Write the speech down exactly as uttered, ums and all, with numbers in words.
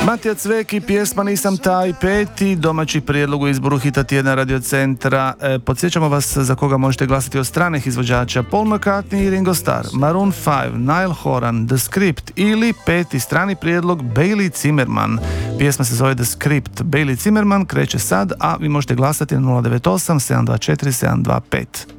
Matija Cvek i pjesma Nisam taj, peti domaći prijedlog u izboru hita tjedna Radio Centra. E, podsjećamo vas za koga možete glasati od stranih izvođača: Paul McCartney i Ringo Starr, Maroon five, Niall Horan, The Script ili peti strani prijedlog Bailey Zimmerman. Pjesma se zove The Script. Bailey Zimmerman kreće sad, a vi možete glasati na nula devet osam sedam dva četiri sedam dva pet.